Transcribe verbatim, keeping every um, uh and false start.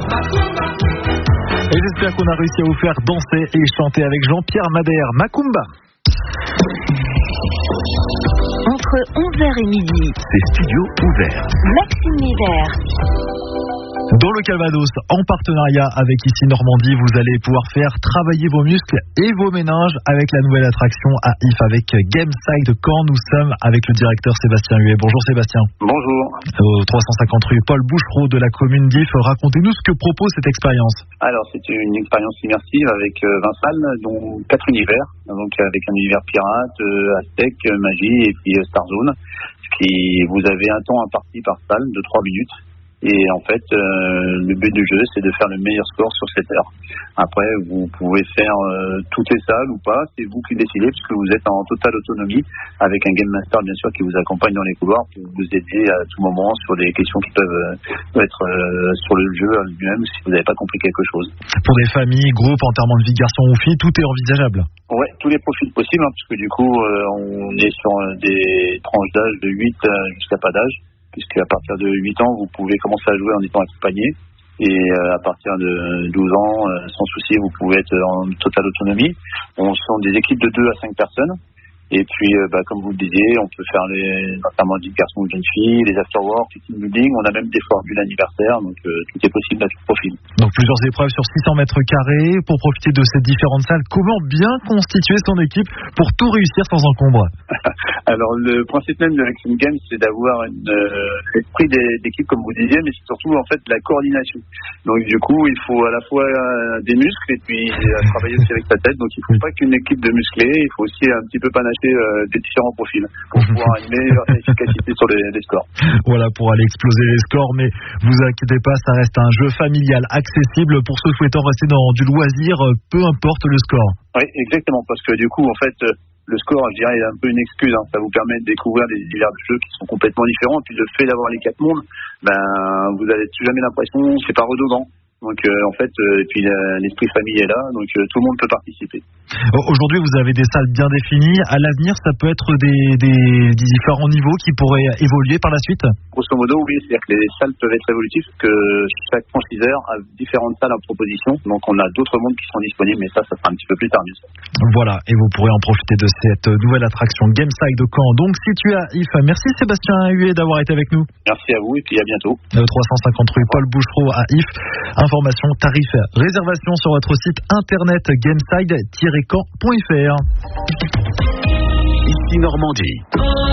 Et j'espère qu'on a réussi à vous faire danser et chanter avec Jean-Pierre Madère. Macumba. Entre onze heures et midi, c'est Studio Ouvert. Maxime Hiver. Dans le Calvados, en partenariat avec Ici Normandie, vous allez pouvoir faire travailler vos muscles et vos méninges avec la nouvelle attraction à I F avec Gameside Caen. Nous sommes avec le directeur Sébastien Huet. Bonjour Sébastien. Bonjour. Au trois cent cinquante rue Paul Bouchereau de la commune d'If, racontez-nous ce que propose cette expérience. Alors c'est une expérience immersive avec vingt salles, dont quatre univers, donc avec un univers pirate, euh, aztèque, magie et puis euh, Star Zone. Ce qui, vous avez un temps imparti par salle de trois minutes. Et en fait, euh, le but du jeu, c'est de faire le meilleur score sur cette heure. Après, vous pouvez faire euh, toutes les salles ou pas, c'est vous qui décidez, puisque vous êtes en totale autonomie, avec un Game Master, bien sûr, qui vous accompagne dans les couloirs pour vous aider à tout moment sur des questions qui peuvent euh, être euh, sur le jeu lui-même, si vous n'avez pas compris quelque chose. Pour des familles, groupes, enterrement de vie, garçons ou filles, tout est envisageable. Ouais, tous les profils possibles, hein, puisque du coup, euh, on est sur euh, des tranches d'âge de huit jusqu'à pas d'âge. Puisqu'à partir de huit ans, vous pouvez commencer à jouer en étant accompagné. Et euh, à partir de douze ans, euh, sans souci, vous pouvez être en totale autonomie. On sont des équipes de deux à cinq personnes. Et puis, euh, bah, comme vous le disiez, on peut faire les enterrements de garçons ou de jeunes filles, les afterworks, les team building. On a même des formules anniversaires, donc euh, tout est possible à tout profil. Donc plusieurs épreuves sur six cents mètres carrés pour profiter de ces différentes salles. Comment bien constituer son équipe pour tout réussir sans encombre? Alors le principe même de l'Action Games, c'est d'avoir une, euh, l'esprit d'équipe, comme vous disiez, mais c'est surtout en fait la coordination. Donc du coup, il faut à la fois euh, des muscles et puis euh, travailler aussi avec sa tête. Donc il ne faut pas qu'une équipe de musclés, il faut aussi un petit peu panacher Euh, des différents profils pour pouvoir une meilleure efficacité sur les, les scores. Voilà, pour aller exploser les scores, mais vous inquiétez pas, ça reste un jeu familial accessible pour ceux souhaitant rester dans du loisir, peu importe le score. Oui, exactement, parce que du coup, en fait, le score, je dirais, est un peu une excuse. Hein. Ça vous permet de découvrir des univers de jeux qui sont complètement différents. Et puis le fait d'avoir les quatre mondes, ben, vous n'avez jamais l'impression que c'est pas redondant. Donc euh, en fait, euh, et puis euh, l'esprit famille est là, donc euh, tout le monde peut participer. Aujourd'hui, vous avez des salles bien définies. À l'avenir, ça peut être des, des, des différents niveaux qui pourraient évoluer par la suite. Grosso modo, oui, c'est-à-dire que les salles peuvent être évolutives, que chaque franchiseur a différentes salles en proposition. Donc on a d'autres mondes qui sont disponibles, mais ça, ça sera un petit peu plus tard, bien sûr. Voilà, et vous pourrez en profiter de cette nouvelle attraction Gameside de Caen. Donc situé à I F. Merci Sébastien Huet d'avoir été avec nous. Merci à vous et puis à bientôt. trois cent cinquante rue Paul Bouchereau à I F. Information, tarif, réservation sur votre site internet gameside tiret caen point f r. Ici Normandie.